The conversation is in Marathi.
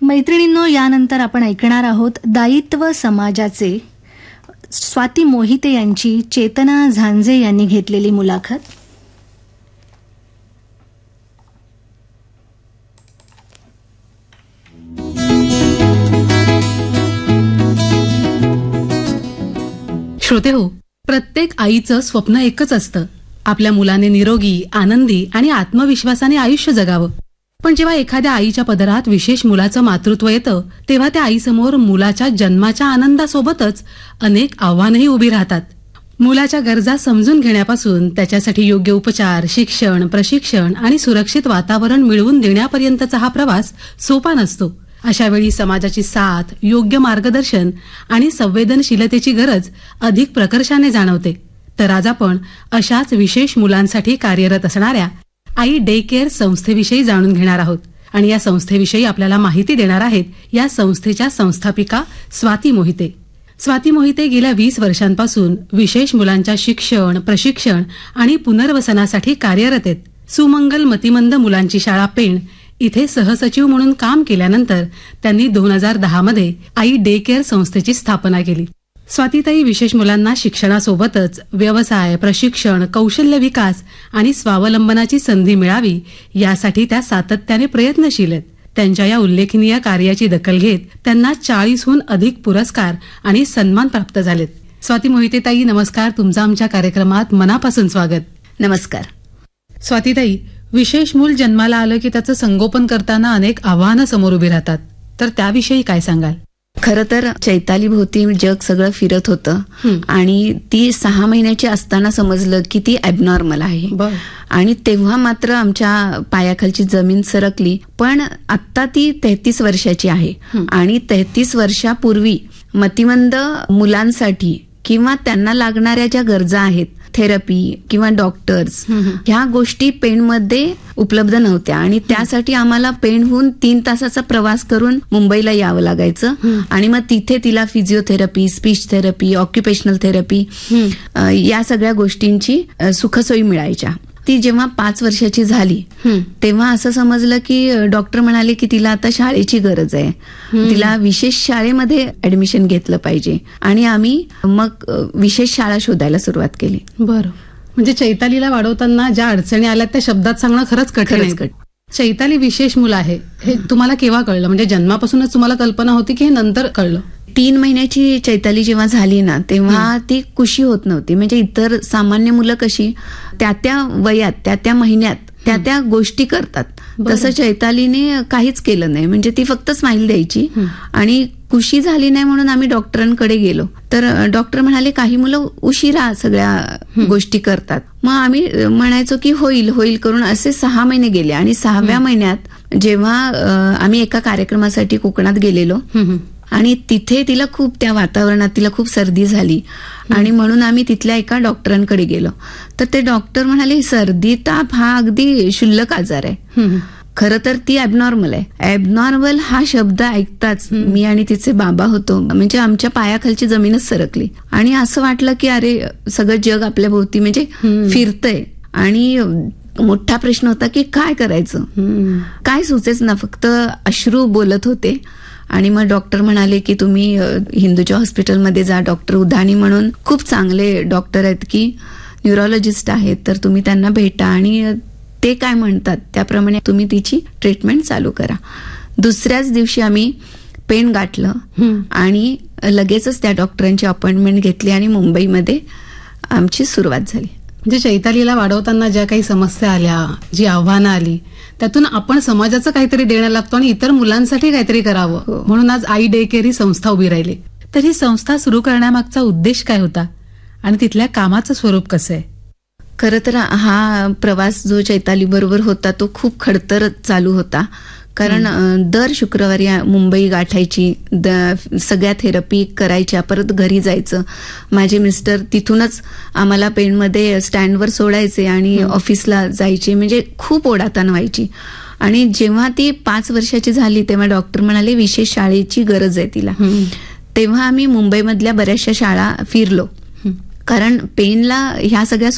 मैत्रिणींनो, यानंतर आपण ऐकणार आहोत दायित्व समाजाचे स्वाती मोहिते यांची चेतना झांजे यांनी घेतलेली मुलाखत. श्रोतेहो, प्रत्येक आईचं स्वप्न एकच असतं, आपल्या मुलाने निरोगी, आनंदी आणि आत्मविश्वासाने आयुष्य जगावं. पण जेव्हा एखाद्या आईच्या पदरात विशेष मुलाचं मातृत्व येतं, तेव्हा त्या आईसमोर मुलाच्या जन्माच्या आनंदासोबतच अनेक आव्हानंही उभी राहतात. मुलाच्या गरजा समजून घेण्यापासून त्याच्यासाठी योग्य उपचार, शिक्षण, प्रशिक्षण आणि सुरक्षित वातावरण मिळवून देण्यापर्यंतचा हा प्रवास सोपा नसतो. अशा वेळी समाजाची साथ, योग्य मार्गदर्शन आणि संवेदनशीलतेची गरज अधिक प्रकर्षाने जाणवते. तर आज आपण अशाच विशेष मुलांसाठी कार्यरत असणाऱ्या आई डे केअर संस्थेविषयी जाणून घेणार आहोत. आणि या संस्थेविषयी आपल्याला माहिती देणार आहेत या संस्थेच्या संस्थापिका स्वाती मोहिते. स्वाती मोहिते गेल्या 20 वर्षांपासून विशेष मुलांच्या शिक्षण, प्रशिक्षण आणि पुनर्वसनासाठी कार्यरत आहेत. सुमंगल मतिमंद मुलांची शाळा पेण इथे सहसचिव म्हणून काम केल्यानंतर त्यांनी 2010 मध्ये आई डे केअर संस्थेची स्थापना केली. स्वातीताई विशेष मुलांना शिक्षणासोबतच व्यवसाय, प्रशिक्षण, कौशल्य विकास आणि स्वावलंबनाची संधी मिळावी यासाठी त्या सातत्याने प्रयत्नशील आहेत. त्यांच्या या उल्लेखनीय कार्याची दखल घेत त्यांना 40हून अधिक पुरस्कार आणि सन्मान प्राप्त झालेत. स्वाती मोहितेताई, नमस्कार. तुमचं आमच्या कार्यक्रमात मनापासून स्वागत. नमस्कार. स्वातीताई, विशेष मूल जन्माला आलं की त्याचं संगोपन करताना अनेक आव्हानं समोर उभी राहतात, तर त्याविषयी काय सांगाल? खरं तर चैताली भोवती जग सगळं फिरत होतं आणि ती 6 महिन्याची असताना समजलं की ती ॲबनॉर्मल आहे. आणि तेव्हा मात्र आमच्या पायाखालची जमीन सरकली. पण आता ती 33 वर्षाची आहे आणि 33 वर्षापूर्वी मतिमंद मुलांसाठी किंवा त्यांना लागणाऱ्या ज्या गरजा आहेत, थेरपी किंवा डॉक्टर्स, ह्या गोष्टी पेणमध्ये उपलब्ध नव्हत्या. आणि त्यासाठी आम्हाला पेणहून 3 तासाचा प्रवास करून मुंबईला यावं लागायचं. आणि मग तिथे तिला physiotherapy, speech therapy, occupational therapy या सगळ्या गोष्टींची सुखसोयी मिळायच्या. ती जेव्हा 5 वर्षाची झाली तेव्हा असं समजलं की डॉक्टर म्हणाले की तिला आता शाळेची गरज आहे, तिला विशेष शाळेमध्ये ऍडमिशन घेतलं पाहिजे. आणि आम्ही मग विशेष शाळा शोधायला सुरुवात केली. बरं, म्हणजे चैतालीला वाढवताना ज्या अडचणी आल्या त्या शब्दात सांगणं खरंच कठीण. चैताली विशेष मुलं आहे हे तुम्हाला केव्हा कळलं? म्हणजे जन्मापासूनच तुम्हाला कल्पना होती की हे नंतर कळलं? 3 महिन्याची चैताली जेव्हा झाली ना तेव्हा ती खुशी होत नव्हती. म्हणजे इतर सामान्य मुलं कशी त्या वयात, त्या महिन्यात त्या गोष्टी करतात, तसं चैतालीने काहीच केलं नाही. म्हणजे ती फक्त स्माईल द्यायची आणि खुशी झाली नाही म्हणून आम्ही डॉक्टरांकडे गेलो. तर डॉक्टर म्हणाले काही मुलं उशिरा सगळ्या गोष्टी करतात. मग आम्ही म्हणायचो की होईल होईल करून असे 6 महिने गेले. आणि 6व्या महिन्यात जेव्हा आम्ही एका कार्यक्रमासाठी कोकणात गेलेलो आणि तिथे तिला खूप, त्या वातावरणात तिला खूप सर्दी झाली आणि म्हणून आम्ही तिथल्या एका डॉक्टरांकडे गेलो. तर ते डॉक्टर म्हणाले सर्दी ताप हा अगदी क्षुल्लक आजार आहे, खरं तर ती ॲबनॉर्मल आहे. ॲबनॉर्मल हा शब्द ऐकताच मी आणि तिचे बाबा होतो, म्हणजे आमच्या पायाखालची जमीनच सरकली. आणि असं वाटलं की अरे सगळं जग आपल्या भोवती म्हणजे फिरतंय. आणि मोठा प्रश्न होता की काय करायचं, काय सुचेच ना, फक्त अश्रू बोलत होते. आणि मग डॉक्टर म्हणाले की तुम्ही हिंदूच्या हॉस्पिटलमध्ये जा, डॉक्टर उधाणी म्हणून खूप चांगले डॉक्टर आहेत की न्यूरोलॉजिस्ट आहेत, तर तुम्ही त्यांना भेटा आणि ते काय म्हणतात त्याप्रमाणे तुम्ही तिची ट्रीटमेंट चालू करा. दुसऱ्याच दिवशी आम्ही पेण गाठलं आणि लगेचच त्या डॉक्टरांची अपॉइंटमेंट घेतली आणि मुंबईमध्ये आमची सुरुवात झाली. म्हणजे चैतालीला वाढवताना ज्या काही समस्या आल्या, जी आव्हानं आली, त्यातून आपण समाजाचं काहीतरी देणं लागतो आणि इतर मुलांसाठी काहीतरी करावं म्हणून आज आई डे केअर ही संस्था उभी राहिली. तर ही संस्था सुरू करण्यामागचा उद्देश काय होता आणि तिथल्या कामाचं स्वरूप कसं आहे? खरं तर हा प्रवास जो चैताली बरोबर होता तो खूप खडतर चालू होता. कारण दर शुक्रवारी मुंबई गाठायची, सगळ्या थेरपी करायच्या, परत घरी जायचं. माझे मिस्टर तिथूनच आम्हाला पेणमध्ये स्टँडवर सोडायचे आणि ऑफिसला जायचे. म्हणजे खूप ओढाताण व्हायची. आणि जेव्हा ती 5 वर्षाची झाली तेव्हा डॉक्टर म्हणाले विशेष शाळेची गरज आहे तिला. तेव्हा आम्ही मुंबईमधल्या बऱ्याचशा शाळा फिरलो, कारण पेणला ह्या सगळ्या